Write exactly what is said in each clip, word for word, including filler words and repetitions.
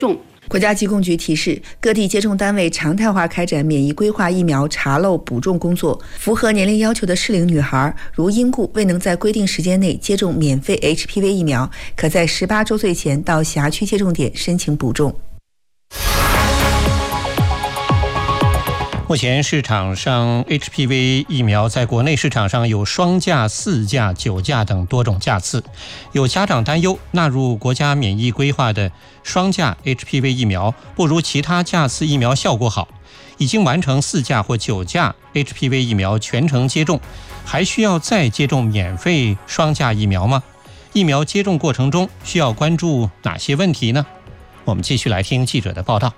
重。国家疾控局提示，各地接种单位常态化开展免疫规划疫苗查漏补种工作。符合年龄要求的适龄女孩，如因故未能在规定时间内接种免费 H P V 疫苗，可在十八周岁前到辖区接种点申请补种。 目前市场上 H P V 疫苗在国内市场上有双价、四价、九价等多种价次。有家长担忧，纳入国家免疫规划的双价 H P V 疫苗不如其他价次疫苗效果好。已经完成四价或九价 H P V 疫苗全程接种，还需要再接种免费双价疫苗吗？疫苗接种过程中需要关注哪些问题呢？我们继续来听记者的报道。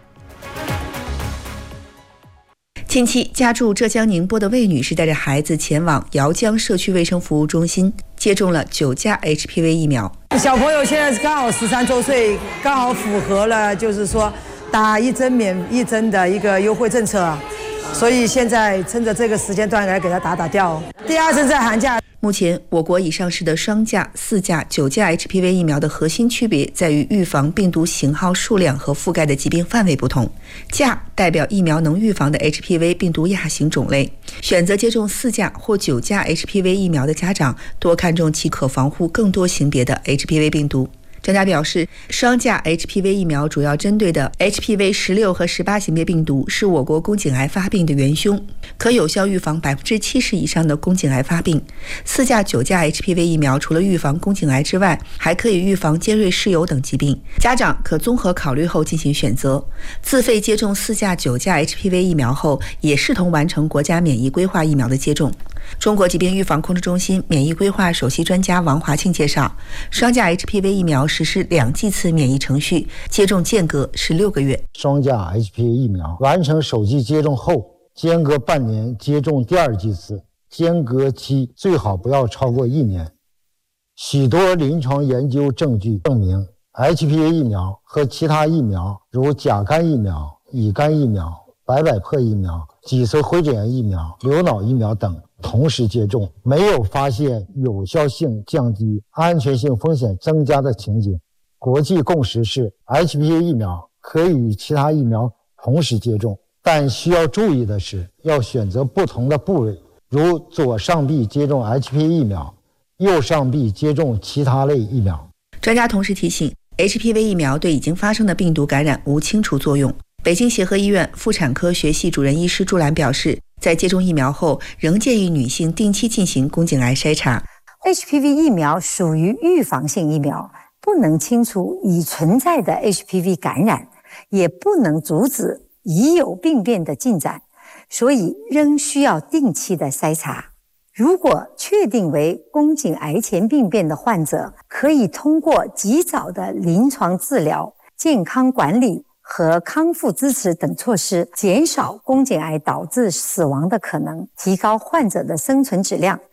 近期，家住浙江宁波的魏女士带着孩子前往姚江社区卫生服务中心，接种了九价 H P V 疫苗。 小朋友现在刚好十三周岁，刚好符合了就是说打一针免一针的一个优惠政策，所以现在趁着这个时间段来给他打打掉。第二针在寒假。 目前，我国已上市的双价、四价、九价 H P V 疫苗的核心区别在于预防病毒型号数量和覆盖的疾病范围不同。价代表疫苗能预防的 H P V 病毒亚型种类。选择接种四价或九价 H P V 疫苗的家长多看重其可防护更多型别的 H P V 病毒。专家表示，双价 H P V 疫苗主要针对的 H P V 十六 和十八型别病毒是我国宫颈癌发病的元凶，可有效预防 百分之七十 以上的宫颈癌发病。四价、九价 H P V 疫苗除了预防宫颈癌之外，还可以预防尖锐湿疣等疾病。家长可综合考虑后进行选择。自费接种四价、九价 H P V 疫苗后，也视同完成国家免疫规划疫苗的接种。中国疾病预防控制中心免疫规划首席专家王华庆介绍，双价 H P V 疫苗实施两剂次免疫程序，接种间隔是六个月。 双价 H P V 疫苗完成首剂接种后，间隔半年接种第二剂次，间隔期最好不要超过一年。许多临床研究证据证明， H P V 疫苗和其他疫苗如甲肝疫苗、乙肝疫苗、白百破疫苗、脊髓灰疹疫苗、流脑疫苗等同时接种，没有发现有效性降低、安全性风险增加的情景。国际共识是 H P V 疫苗可以与其他疫苗同时接种，但需要注意的是，要选择不同的部位，如左上臂接种 H P V 疫苗，右上臂接种其他类疫苗。 专家同时提醒， H P V 疫苗对已经发生的病毒感染无清除作用。北京协和医院妇产科学系主任医师朱兰表示，在接种疫苗后，仍建议女性定期进行宫颈癌筛查。 H P V 疫苗属于预防性疫苗，不能清除已存在的 H P V 感染，也不能阻止已有病变的进展，所以仍需要定期的筛查。如果确定为宫颈癌前病变的患者，可以通过及早的临床治疗、健康管理和康复支持等措施，减少宫颈癌导致死亡的可能，提高患者的生存质量。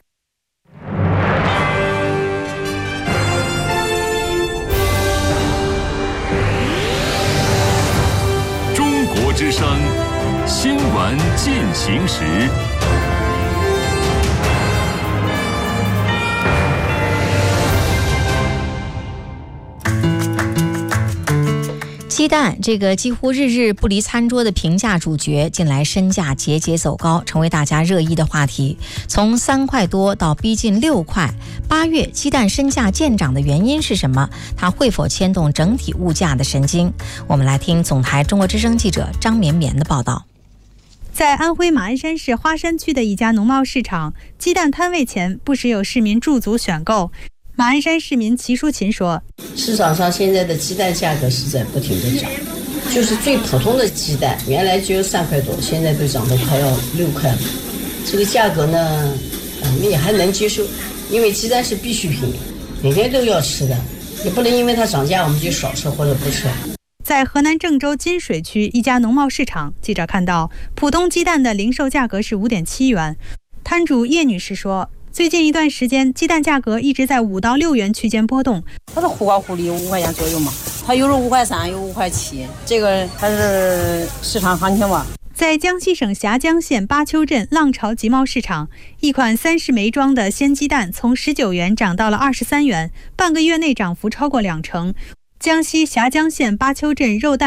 中国之声新闻进行时。 鸡蛋这个几乎日日不离餐桌的平价主角，近来身价节节走高，成为大家热议的话题。从三块多到逼近六块，八月鸡蛋身价见涨的原因是什么？它会否牵动整体物价的神经？我们来听总台中国之声记者张绵绵的报道。 在安徽马鞍山市花山区的一家农贸市场，鸡蛋摊位前不时有市民驻足选购。马鞍山市民齐淑琴说， 市场上现在的鸡蛋价格是在不停的涨，就是最普通的鸡蛋原来只有三块多，现在都涨得快要六块了。这个价格呢我们也还能接受，因为鸡蛋是必需品，每天都要吃的，也不能因为它涨价我们就少吃或者不吃。 在河南郑州金水区一家农贸市场，记者看到普通鸡蛋的零售价格是 五点七元。摊主叶女士说，最近一段时间鸡蛋价格一直在五到六元区间波动， 它是忽高忽低，五块钱左右嘛，它有时候五块三，有五块七，这个它是市场行情吧。 在江西省峡江县巴丘镇浪潮集贸市场，一款三十枚装的鲜鸡蛋从十九元涨到了二十三元，半个月内涨幅超过两成。江西峡江县巴丘镇肉蛋